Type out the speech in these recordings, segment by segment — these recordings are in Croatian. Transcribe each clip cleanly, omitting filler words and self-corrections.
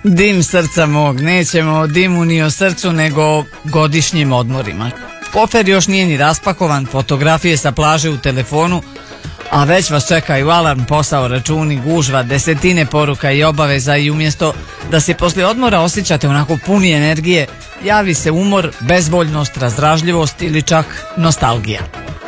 Dim srca mog, nećemo o dimu ni o srcu nego o godišnjim odmorima. Kofer još nije ni raspakovan, fotografije sa plaže u telefonu, a već vas čekaju alarm, posao, računi, gužva, desetine poruka i obaveza i umjesto da se poslije odmora osjećate onako puni energije, javi se umor, bezvoljnost, razdražljivost ili čak nostalgija.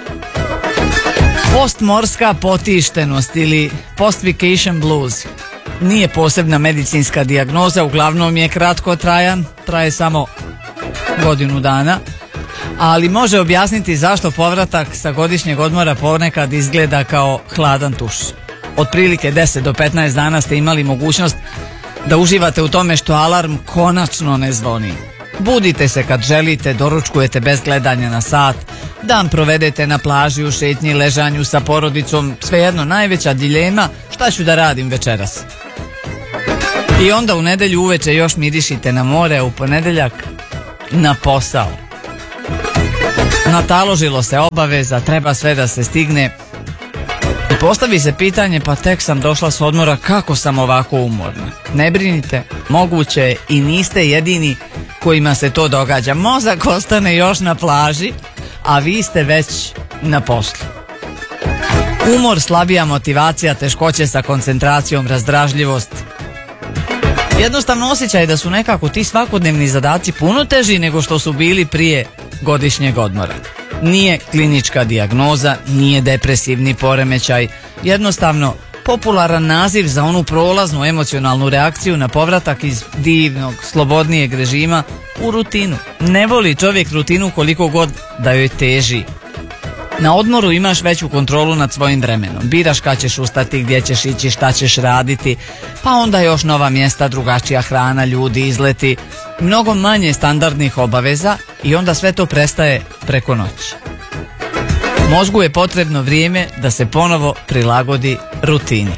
Postmorska potištenost ili post-vacation blues nije posebna medicinska dijagnoza, uglavnom je kratko trajan, traje samo godinu dana, ali može objasniti zašto povratak sa godišnjeg odmora ponekad izgleda kao hladan tuš. Otprilike 10 do 15 dana ste imali mogućnost da uživate u tome što alarm konačno ne zvoni. Budite se kad želite, doručkujete bez gledanja na sat, dan provedete na plaži, u šetnji, ležanju sa porodicom, svejedno najveća dilema šta ću da radim večeras. I onda u nedjelju uveče još mirišite na more, u ponedjeljak na posao. Nataložilo se obaveza, treba sve da se stigne i postavi se pitanje, pa tek sam došla s odmora, kako sam ovako umorna. Ne brinite, moguće je i niste jedini kojima se to događa. Mozak ostane još na plaži, a vi ste već na poslu. Umor, slabija motivacija, teškoće sa koncentracijom, razdražljivost. Jednostavno osjećaj da su nekako ti svakodnevni zadaci puno teži nego što su bili prije godišnjeg odmora. Nije klinička dijagnoza, nije depresivni poremećaj, jednostavno popularan naziv za onu prolaznu emocionalnu reakciju na povratak iz divnog, slobodnijeg režima u rutinu. Ne voli čovjek rutinu koliko god da joj teži. Na odmoru imaš veću kontrolu nad svojim vremenom. Biraš kad ćeš ustati, gdje ćeš ići, šta ćeš raditi, pa onda još nova mjesta, drugačija hrana, ljudi, izleti, mnogo manje standardnih obaveza i onda sve to prestaje preko noći. Mozgu je potrebno vrijeme da se ponovo prilagodi rutini.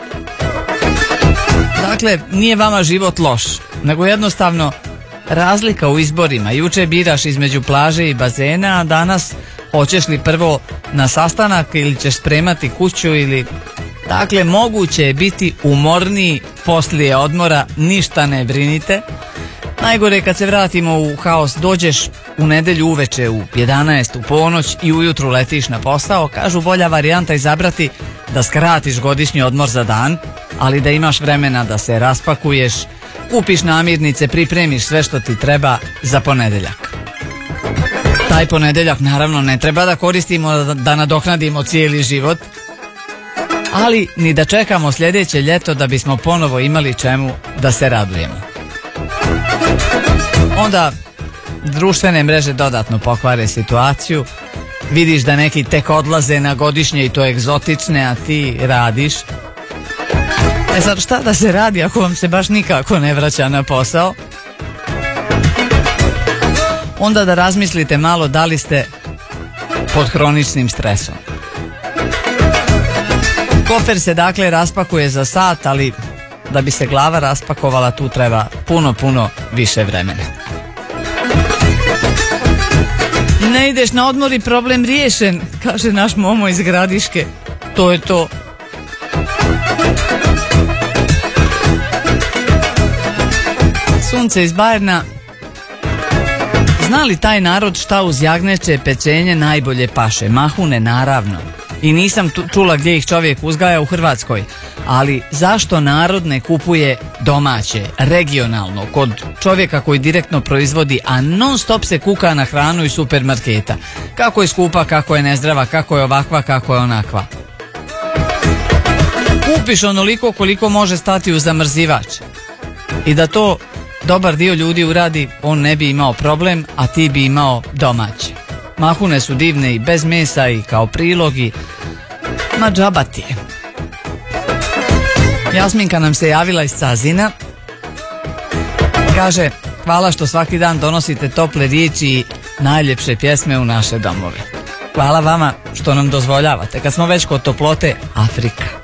Dakle, nije vama život loš, nego jednostavno razlika u izborima. Juče biraš između plaže i bazena, a danas hoćeš li prvo na sastanak ili ćeš spremati kuću ili... Dakle, moguće je biti umorniji poslije odmora, ništa ne brinite. Najgore kad se vratimo u haos, dođeš u nedjelju uveče u 11 u ponoć i ujutru letiš na posao, kažu bolja varijanta izabrati da skratiš godišnji odmor za dan, ali da imaš vremena da se raspakuješ, kupiš namirnice, pripremiš sve što ti treba za ponedjeljak. Taj ponedjeljak naravno ne treba da koristimo da nadoknadimo cijeli život, ali ni da čekamo sljedeće ljeto da bismo ponovo imali čemu da se radujemo. Onda društvene mreže dodatno pokvare situaciju, vidiš da neki tek odlaze na godišnje i to egzotične, a ti radiš. Sad šta da se radi ako vam se baš nikako ne vraća na posao? Onda da razmislite malo da li ste pod hroničnim stresom. Kofer se dakle raspakuje za sat, ali da bi se glava raspakovala tu treba puno više vremena. Ne ideš na odmor i problem riješen, kaže naš Momo iz Gradiške. To je to. Sunce iz Bajerna. Zna li taj narod šta uz jagnjeće pečenje najbolje paše? Mahune, naravno. I nisam čula gdje ih čovjek uzgaja u Hrvatskoj. Ali zašto narod ne kupuje domaće, regionalno, kod čovjeka koji direktno proizvodi, a non stop se kuka na hranu iz supermarketa? Kako je skupa, kako je nezdrava, kako je ovakva, kako je onakva. Kupiš onoliko koliko može stati u zamrzivač. I da to dobar dio ljudi uradi, on ne bi imao problem, a ti bi imao domaće. Mahune su divne i bez mesa i kao prilogi. Ma džaba ti je. Jasminka nam se javila iz Cazina. Kaže, hvala što svaki dan donosite tople riječi i najljepše pjesme u naše domove. Hvala vama što nam dozvoljavate. Kad smo već kod toplote, Afrika.